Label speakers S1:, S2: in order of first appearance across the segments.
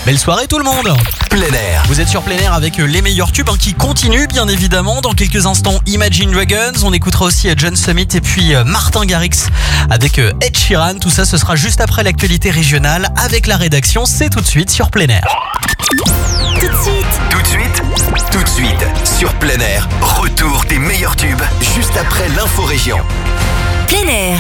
S1: Belle soirée tout le monde.
S2: Plein air.
S1: Vous êtes sur Plein Air avec les meilleurs tubes qui continuent bien évidemment. Dans quelques instants Imagine Dragons, on écoutera aussi John Summit et puis Martin Garrix avec Ed Sheeran. Tout ça ce sera juste après l'actualité régionale avec la rédaction. C'est tout de suite sur Plein Air.
S2: Tout de suite sur Plein Air. Retour des meilleurs tubes juste après l'info-région.
S3: Plein Air.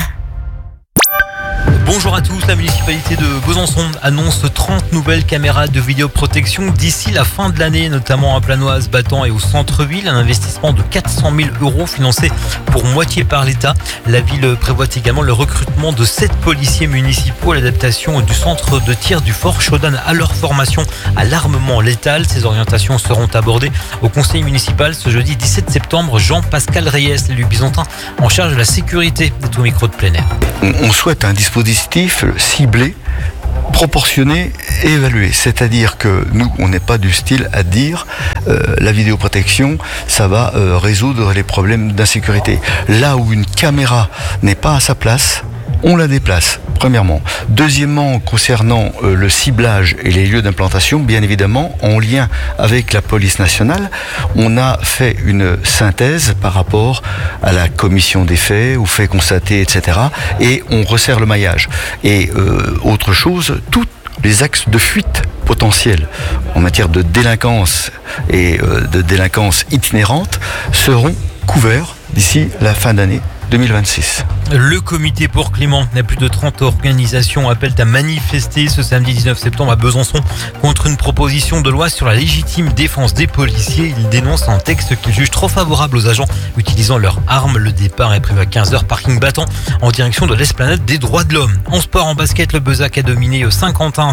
S4: Bonjour à tous, la municipalité de Besançon annonce 30 nouvelles caméras de vidéoprotection d'ici la fin de l'année, notamment à Planoise, Battant et au centre-ville. Un investissement de 400 000 € financé pour moitié par l'État. La ville prévoit également le recrutement de 7 policiers municipaux à l'adaptation du centre de tir du Fort Chaudane à leur formation à l'armement létal. Ces orientations seront abordées au conseil municipal ce jeudi 17 septembre. Jean-Pascal Reyes, l'élu bisontin en charge de la sécurité, est au micro de Plein Air.
S5: On souhaite un dispositif ciblé, proportionné et évalué. C'est-à-dire que nous, on n'est pas du style à dire la vidéoprotection, ça va résoudre les problèmes d'insécurité. Là où une caméra n'est pas à sa place, on la déplace, premièrement. Deuxièmement, concernant le ciblage et les lieux d'implantation, bien évidemment, en lien avec la police nationale, on a fait une synthèse par rapport à la commission des faits, aux faits constatés, etc. Et on resserre le maillage. Et autre chose, tous les axes de fuite potentiels en matière de délinquance et de délinquance itinérante seront couverts d'ici la fin d'année 2026.
S4: Le comité pour Clément, plus de 30 organisations appellent à manifester ce samedi 19 septembre à Besançon contre une proposition de loi sur la légitime défense des policiers. Ils dénoncent un texte qu'ils jugent trop favorable aux agents utilisant leurs armes. Le départ est prévu à 15h, parking Battant, en direction de l'esplanade des droits de l'homme. En sport, en basket, le Bezac a dominé Saint-Quentin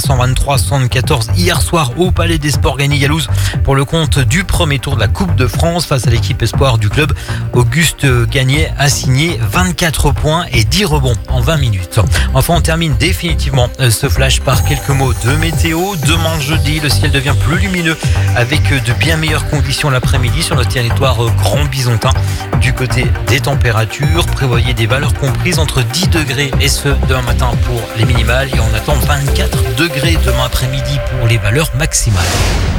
S4: 123-74 hier soir au Palais des Sports Gagny-Galouse pour le compte du premier tour de la Coupe de France face à l'équipe espoir du club. Auguste Gagnet a signé 24 points et 10 rebonds en 20 minutes. Enfin, on termine définitivement ce flash par quelques mots de météo. Demain jeudi, le ciel devient plus lumineux avec de bien meilleures conditions l'après-midi sur notre territoire grand bisontin. Du côté des températures, prévoyez des valeurs comprises entre 10 degrés et ce demain matin pour les minimales et on attend 24 degrés demain après-midi pour les valeurs maximales.